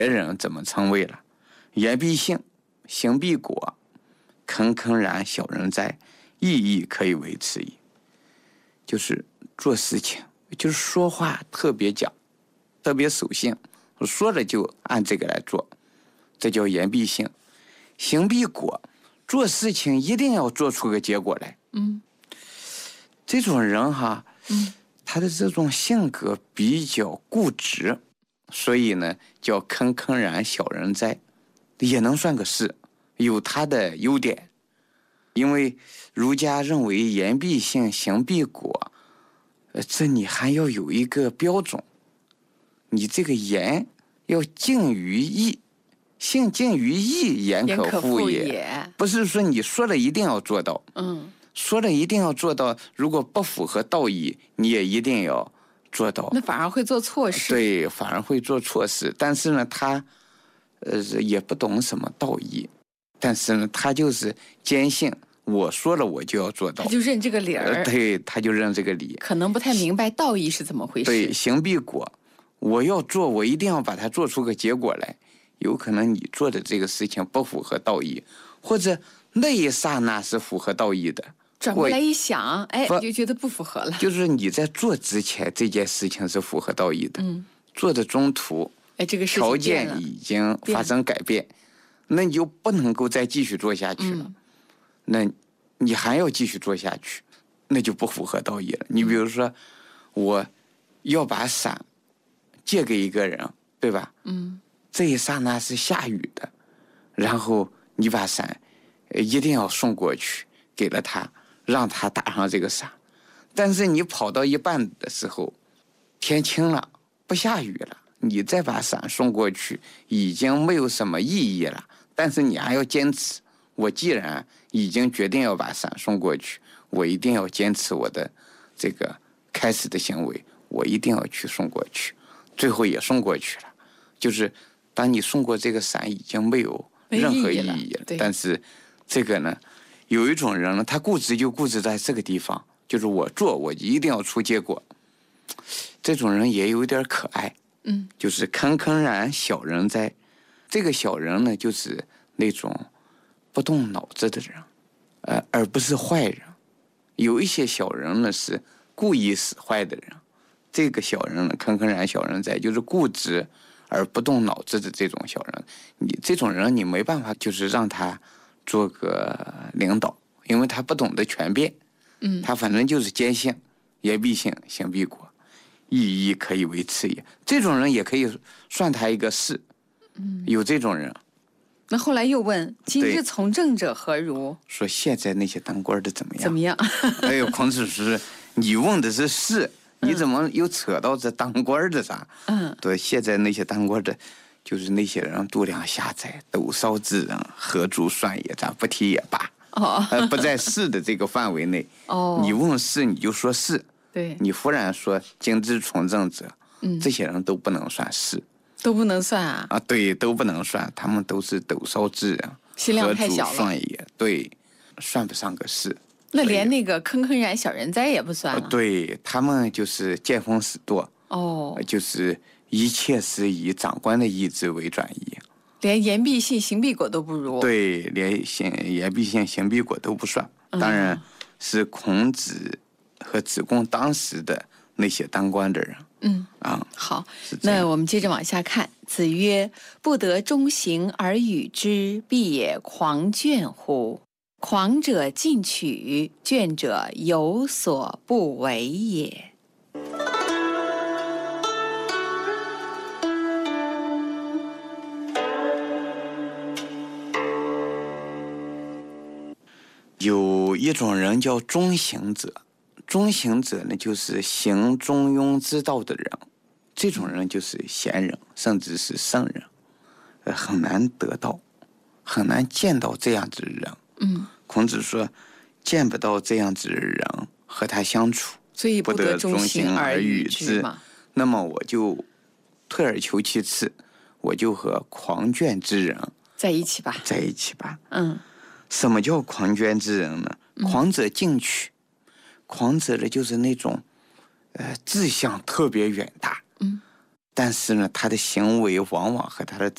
别人怎么称谓了？言必信，行必果，坑坑然小人哉，意义可以为此矣。就是做事情，就是说话特别讲，特别守信，说了就按这个来做，这叫言必信。行必果，做事情一定要做出个结果来。这种人哈，他的这种性格比较固执，所以呢叫坑坑然小人哉，也能算个是，有他的优点。因为儒家认为言必信，行必果，这你还要有一个标准，你这个言要敬于义，信敬于义，言可复也。不是说你说了一定要做到，说了一定要做到，如果不符合道义，你也一定要做到， 那反而会做错事。 对，反而会做错事。但是呢，他也不懂什么道义，但是呢，他就是坚信我说了我就要做到， 他就认这个理儿。 对，他就认这个理， 可能不太明白道义是怎么回事。 对，行必果，我要做，我一定要把它做出个结果来。有可能你做的这个事情不符合道义，或者那一刹那是符合道义的， 转过来一想，哎，就觉得不符合了。 就是你在做之前，这件事情是符合道义的，做的中途， 哎，这个事情条件已经发生改变，那你就不能够再继续做下去了。那你还要继续做下去，那就不符合道义了。你比如说，我要把伞借给一个人，对吧？这一刹那是下雨的，然后你把伞一定要送过去，给了他，让他打上这个伞。但是你跑到一半的时候，天晴了，不下雨了，你再把伞送过去，已经没有什么意义了。但是你还要坚持，我既然已经决定要把伞送过去，我一定要坚持我的这个开始的行为，我一定要去送过去。最后也送过去了，就是当你送过这个伞，已经没有任何意义了。但是这个呢，有一种人呢，他固执就固执在这个地方，就是我做，我一定要出结果。这种人也有点可爱，就是坑坑然小人哉。这个小人呢，就是那种不动脑子的人，而不是坏人。有一些小人呢是故意使坏的人，这个小人呢，坑坑然小人哉，就是固执而不动脑子的这种小人。你这种人你没办法就是让他做个领导，因为他不懂得权变，他反正就是坚信言必信，行必果，意义可以为此也。这种人也可以算他一个士，有这种人。 那后来又问：今日从政者何如？ 说现在那些当官的怎么样？ 怎么样？ 哎呦，孔子说你问的是士，你怎么又扯到这当官的啥？对，现在那些当官的，就是那些人度量狭窄，斗烧之人，何足算也？咱不提也罢。不在士的这个范围内。你问士你就说士。 对， 你忽然说今之从政者，这些人都不能算士。 都不能算啊！ 对，都不能算，他们都是斗烧之人， 心量太小了， 何足算也？对，算不上个事。 那连那个坑坑然小人哉也不算了。 对，他们就是见风使舵，就是一切是以长官的意志为转移， 连言必信行必果都不如。 对，连言必信行必果都不算。当然是孔子和子贡当时的那些当官的人。 好，那我们接着往下看。子曰：不得中行而与之，必也狂倦乎？狂者进取，倦者有所不为也。 有一种人叫中行者，中行者呢，就是行中庸之道的人。这种人就是贤人，甚至是圣人，很难得到，很难见到这样子的人。孔子说，见不到这样子的人，和他相处， 所以不得中行而与之嘛。 那么我就退而求其次，我就和狂倦之人在一起吧。 什么叫狂倦之人呢？狂者进取，狂者呢就是那种，志向特别远大，但是呢他的行为往往和他的